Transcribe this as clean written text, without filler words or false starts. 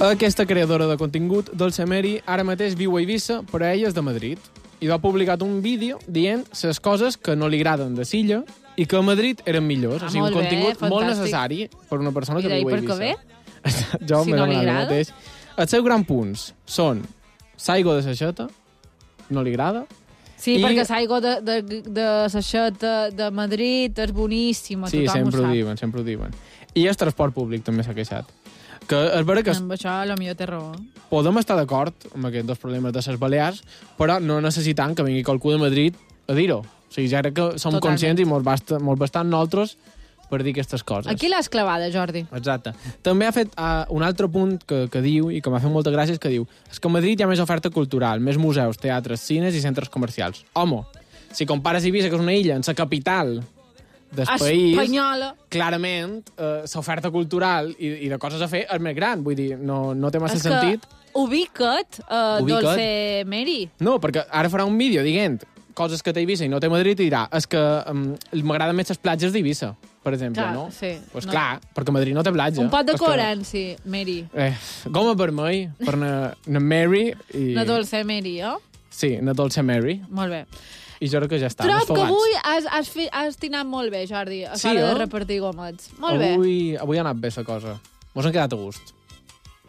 Aquesta creadora de contingut, Dolce Mary, ara mateix viu a Eivissa, però ella és de Madrid. I ha publicat un vídeo dient les coses que no li agraden de Silla i que a Madrid eren millors. O sigui, un contingut molt necessari per una persona que viu a Eivissa. I per què ve? Jo si no li agrada. Mateix. Els seus grans punts són Saigo de Seixeta, no li agrada. Sí, perquè Saigo de Seixeta de Madrid és boníssima, sí, tothom ho sap. sempre ho diuen. I el transport públic també s'ha queixat. Que és vera que amb això potser té raó. Podem estar d'acord amb aquests dos problemes de les Balears, però no necessitant que vingui qualcú de Madrid a dir-ho. O sigui, ja crec que som conscients i molt bastant nosaltres per dir aquestes coses. Aquí l'has clavada, Jordi. Exacte. També ha fet un altre punt que diu, i que m'ha fet molta gràcia, que diu és que a Madrid hi ha més oferta cultural, més museus, teatres, cines i centres comercials. Home, si compares Eivissa, que és una illa, en la capital del país, espanyola, clarament l'oferta cultural i de coses a fer és més gran, vull dir, no té massa sentit. Ubica't, Dolce Mary. No, perquè ara farà un vídeo dient coses que té Eivissa i no té Madrid i dirà és que m'agraden més les platges d'Eivissa, per exemple, clar, no? Sí. Pues no. Clar, perquè Madrid no té platja. Un pot de coherència, Mary. Goma vermell per na Mary i... Na Dolce Mary, eh? Sí, na Dolce Mary. Molt bé. I jo crec que ja està. Trob que avui has tinat molt bé, Jordi, a l'hora de repartir gomets. Molt bé. Avui ha anat bé la cosa. Mos han quedat a gust.